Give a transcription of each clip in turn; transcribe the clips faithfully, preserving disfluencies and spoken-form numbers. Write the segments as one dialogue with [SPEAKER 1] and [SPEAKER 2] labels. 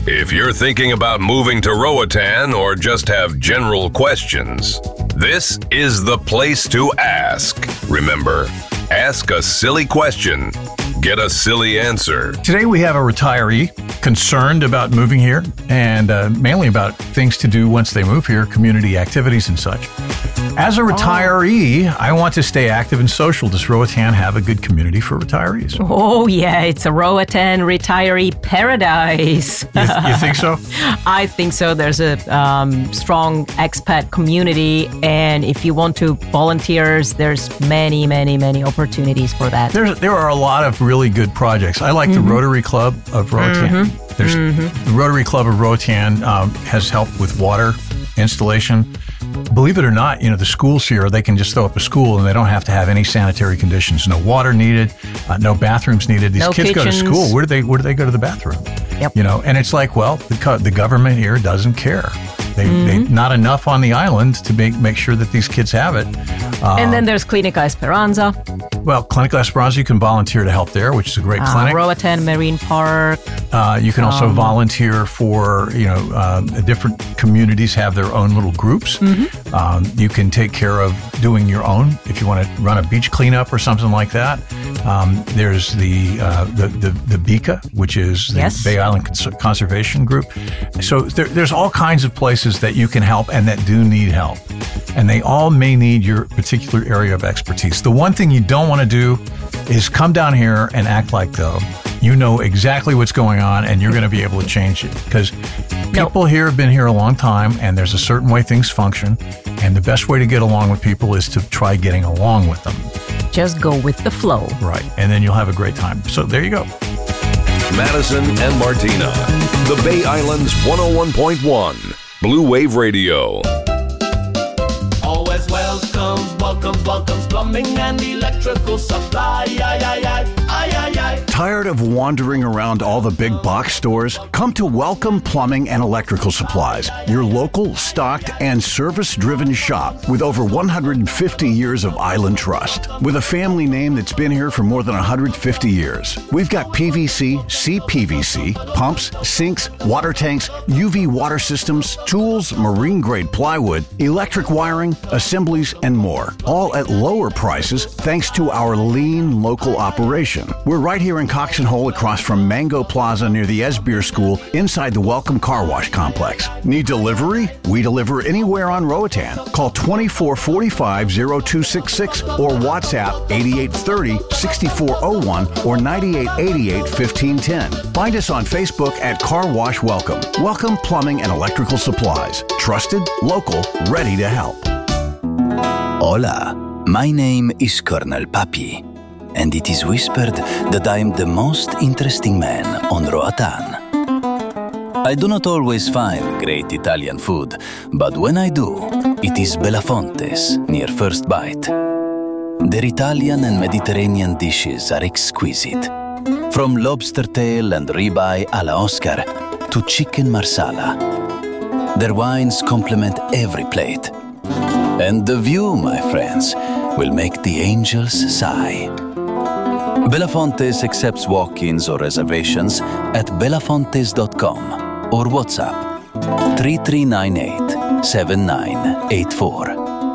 [SPEAKER 1] If you're thinking about moving to Roatan or just have general questions, this is the place to ask. Remember, ask a silly question. Get a silly answer.
[SPEAKER 2] Today we have a retiree concerned about moving here and uh, mainly about things to do once they move here, community activities and such. As a retiree, oh. I want to stay active and social. Does Roatan have a good community for retirees?
[SPEAKER 3] Oh, yeah. It's a Roatan retiree paradise.
[SPEAKER 2] you, th- you think so?
[SPEAKER 3] I think so. There's a um, strong expat community. And if you want to volunteers, there's many, many, many opportunities for that.
[SPEAKER 2] There's, there are a lot of really good projects. I like mm-hmm. the Rotary Club of Roatan. Mm-hmm. There's mm-hmm. The Rotary Club of Roatan um, has helped with water installation. Believe it or not, you know, the schools here, they can just throw up a school and they don't have to have any sanitary conditions. No water needed, uh, no bathrooms needed. These
[SPEAKER 3] no
[SPEAKER 2] kids
[SPEAKER 3] kitchens.
[SPEAKER 2] Go to school. Where do they where do they go to the bathroom?
[SPEAKER 3] Yep.
[SPEAKER 2] You know, and it's like, well, the, co- the government here doesn't care. They,
[SPEAKER 3] mm-hmm.
[SPEAKER 2] they not enough on the island to make make sure that these kids have it. Uh,
[SPEAKER 3] and then there's Clinica Esperanza.
[SPEAKER 2] Well, Clinica Esperanza, you can volunteer to help there, which is a great
[SPEAKER 3] uh,
[SPEAKER 2] clinic.
[SPEAKER 3] Roatan Marine Park.
[SPEAKER 2] Uh, you can also um, volunteer for, you know, uh, different communities have their own little groups. Mm-hmm. Um, you can take care of doing your own if you want to run a beach cleanup or something like that. Um, there's the, uh, the the the B I C A, which is the
[SPEAKER 3] yes.
[SPEAKER 2] Bay Island Cons- Conservation Group. So there, there's all kinds of places that you can help and that do need help. And they all may need your particular area of expertise. The one thing you don't want to do is come down here and act like, though, you know exactly what's going on and you're going to be able to change it. Because people nope. here have been here a long time and there's a certain way things function. And the best way to get along with people is to try getting along with them.
[SPEAKER 3] Just go with the flow.
[SPEAKER 2] Right. And then you'll have a great time. So there you go.
[SPEAKER 1] Madison and Martina, the Bay Islands one oh one point one, Blue Wave Radio.
[SPEAKER 4] Always welcomes, welcomes, welcomes, plumbing and electrical supply. Aye, aye, aye, aye, aye, aye.
[SPEAKER 5] Tired of wandering around all the big box stores? Come to Welcome Plumbing and Electrical Supplies, your local, stocked, and service-driven shop with over one hundred fifty years of island trust. With a family name that's been here for more than one hundred fifty years. We've got P V C, C P V C, pumps, sinks, water tanks, U V water systems, tools, marine-grade plywood, electric wiring, assemblies, and more. All at lower prices thanks to our lean local operation. We're right here in Cox and Hole across from Mango Plaza near the Esbeer School inside the Welcome Car Wash Complex. Need delivery? We deliver anywhere on Roatan. Call two four four five, zero two six six or WhatsApp eight eight three zero, six four zero one or nine eight eight eight, one five one zero. Find us on Facebook at Car Wash Welcome. Welcome Plumbing and Electrical Supplies. Trusted, local, ready to help.
[SPEAKER 6] Hola, my name is Colonel Papi, and it is whispered that I am the most interesting man on Roatan. I do not always find great Italian food, but when I do, it is Belafonte's near First Bite. Their Italian and Mediterranean dishes are exquisite. From lobster tail and ribeye alla Oscar to chicken marsala. Their wines complement every plate. And the view, my friends, will make the angels sigh. Belafontes accepts walk-ins or reservations at belafontes dot com or WhatsApp three three nine eight, seven nine eight four.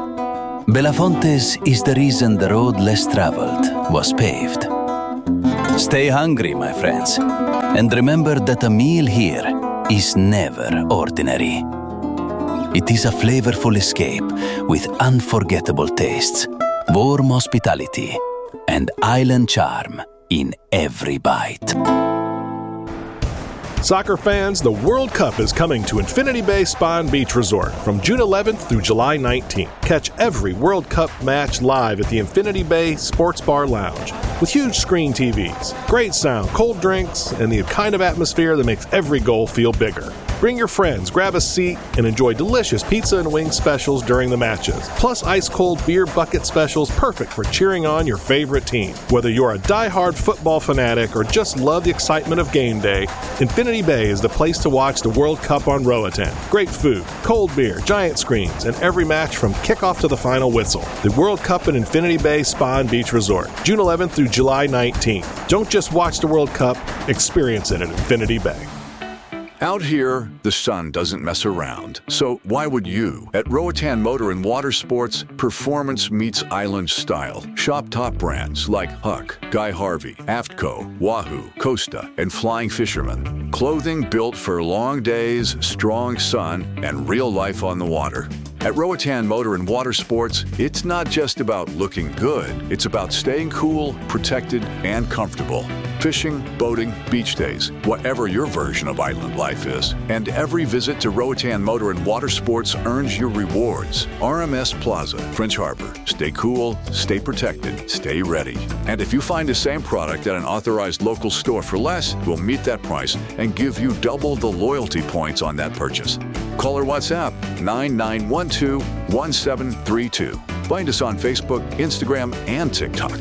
[SPEAKER 6] Belafontes is the reason the road less traveled was paved. Stay hungry, my friends, and remember that a meal here is never ordinary. It is a flavorful escape with unforgettable tastes, warm hospitality, and island charm in every bite.
[SPEAKER 7] Soccer fans, the World Cup is coming to Infinity Bay Spa and Beach Resort from June eleventh through July nineteenth. Catch every World Cup match live at the Infinity Bay Sports Bar Lounge with huge screen T Vs, great sound, cold drinks, and the kind of atmosphere that makes every goal feel bigger. Bring your friends, grab a seat, and enjoy delicious pizza and wing specials during the matches. Plus ice-cold beer bucket specials perfect for cheering on your favorite team. Whether you're a die-hard football fanatic or just love the excitement of game day, Infinity Bay is the place to watch the World Cup on Roatan. Great food, cold beer, giant screens, and every match from kickoff to the final whistle. The World Cup at Infinity Bay Spa and Beach Resort, June eleventh through July nineteenth. Don't just watch the World Cup, experience it at Infinity Bay.
[SPEAKER 8] Out here, the sun doesn't mess around. So why would you? At Roatan Motor and Water Sports, performance meets island style. Shop top brands like Huck, Guy Harvey, Aftco, Wahoo, Costa, and Flying Fisherman. Clothing built for long days, strong sun, and real life on the water. At Roatan Motor and Water Sports, it's not just about looking good. It's about staying cool, protected, and comfortable. Fishing, boating, beach days, whatever your version of island life is. And every visit to Roatan Motor and Water Sports earns your rewards. R M S Plaza, French Harbor. Stay cool, stay protected, stay ready. And if you find the same product at an authorized local store for less, we'll meet that price and give you double the loyalty points on that purchase. Call or WhatsApp nine nine one two, one seven three two. Find us on Facebook, Instagram, and TikTok.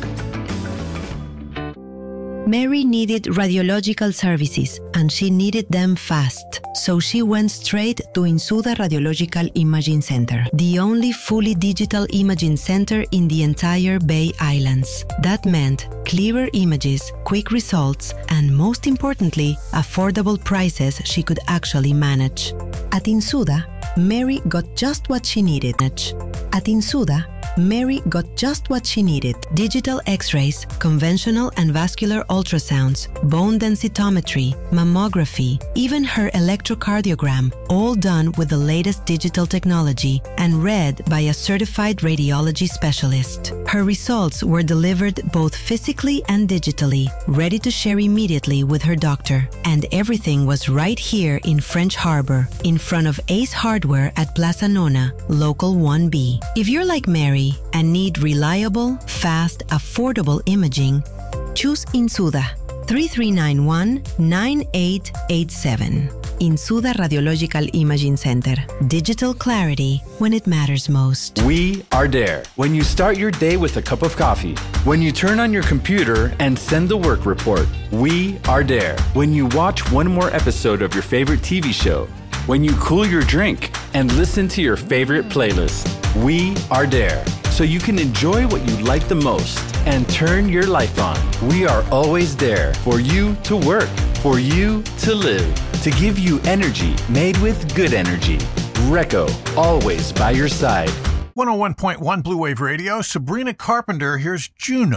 [SPEAKER 9] Mary needed radiological services, and she needed them fast. So she went straight to Insuda Radiological Imaging Center, the only fully digital imaging center in the entire Bay Islands. That meant clearer images, quick results, and most importantly, affordable prices she could actually manage. At Insuda, Mary got just what she needed. At Insuda, Mary got just what she needed. Digital x-rays, conventional and vascular ultrasounds, bone densitometry, mammography, even her electrocardiogram, all done with the latest digital technology and read by a certified radiology specialist. Her results were delivered both physically and digitally, ready to share immediately with her doctor. And everything was right here in French Harbor, in front of Ace Hardware at Plaza Nona, Local one B. If you're like Mary and need reliable, fast, affordable imaging, choose Insuda, three three nine one, nine eight eight seven. Insuda Radiological Imaging Center. Digital clarity when it matters most.
[SPEAKER 10] We are there when you start your day with a cup of coffee, when you turn on your computer and send the work report. We are there when you watch one more episode of your favorite T V show, when you cool your drink and listen to your favorite playlist. We are there so you can enjoy what you like the most and turn your life on. We are always there for you to work, for you to live, to give you energy made with good energy. Recco, always by your side.
[SPEAKER 2] one oh one point one Blue Wave Radio, Sabrina Carpenter, here's Juno.